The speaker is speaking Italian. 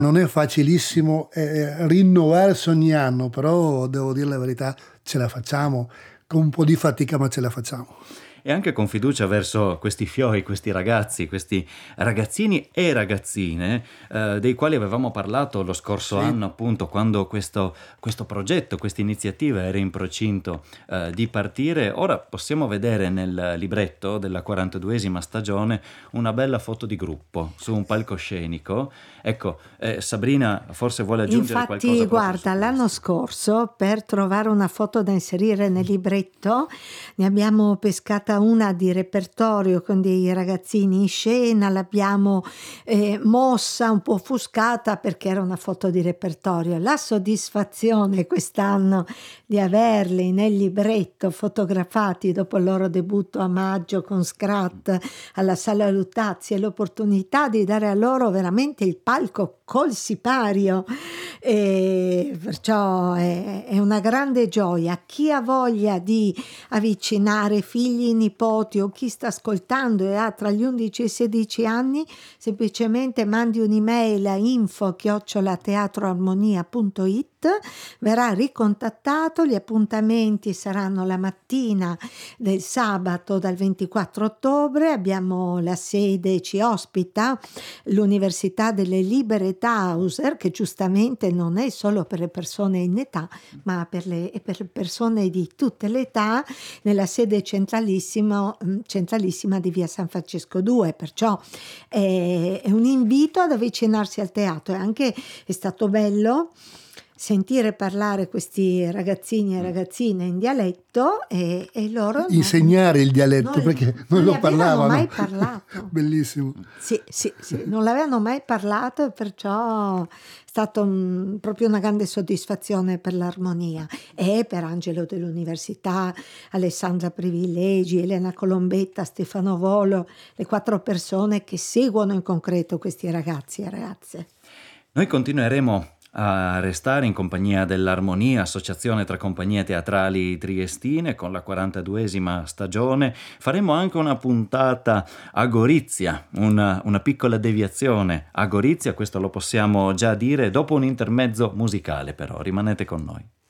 Non è facilissimo rinnovarsi ogni anno, però devo dire la verità, ce la facciamo, con un po' di fatica ma ce la facciamo. E anche con fiducia verso questi fiori, questi ragazzi, questi ragazzini e ragazzine dei quali avevamo parlato lo scorso Sì. anno, appunto, quando questo progetto, questa iniziativa era in procinto di partire. Ora possiamo vedere nel libretto della 42esima stagione una bella foto di gruppo su un palcoscenico. Ecco, Sabrina forse vuole aggiungere qualcosa Infatti, proprio su guarda, l'anno questo. scorso per trovare una foto da inserire nel libretto ne abbiamo pescata una di repertorio con dei ragazzini in scena, l'abbiamo mossa, un po' offuscata perché era una foto di repertorio. La soddisfazione quest'anno di averli nel libretto fotografati dopo il loro debutto a maggio con Scrat alla Sala Luttazzi e l'opportunità di dare a loro veramente il palco col sipario, e perciò è una grande gioia. Chi ha voglia di avvicinare figli, nipoti o chi sta ascoltando e ha tra gli 11 e i 16 anni, semplicemente mandi un'email a info@teatroarmonia.it, verrà ricontattato. Gli appuntamenti saranno la mattina del sabato dal 24 ottobre. Abbiamo la sede, ci ospita l'Università delle Libere Tauser, che giustamente non è solo per le persone in età, ma per le persone di tutte le età, nella sede centralissima di via San Francesco 2, perciò è un invito ad avvicinarsi al teatro. È stato bello sentire parlare questi ragazzini e ragazzine in dialetto e loro Insegnare il dialetto, perché non lo avevano mai parlavano. parlato. Bellissimo. Sì, non l'avevano mai parlato e perciò è stato proprio una grande soddisfazione per l'armonia e per Angelo dell'Università, Alessandra Privilegi, Elena Colombetta, Stefano Volo, le 4 persone che seguono in concreto questi ragazzi e ragazze. Noi continueremo a restare in compagnia dell'Armonia, associazione tra compagnie teatrali triestine, con la 42esima stagione. Faremo anche una puntata a Gorizia, una piccola deviazione a Gorizia, questo lo possiamo già dire, dopo un intermezzo musicale però. Rimanete con noi.